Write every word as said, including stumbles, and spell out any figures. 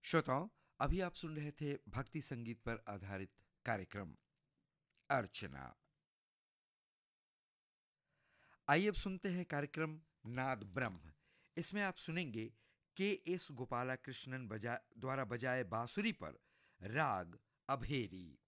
श्रोताओं, अभी आप सुन रहे थे भक्ति संगीत पर आधारित कार्यक्रम अर्चना। आइए अब सुनते हैं कार्यक्रम नाद ब्रह्म। इसमें आप सुनेंगे के एस गोपाला कृष्णन बजा द्वारा बजाए बांसुरी पर राग अभेरी।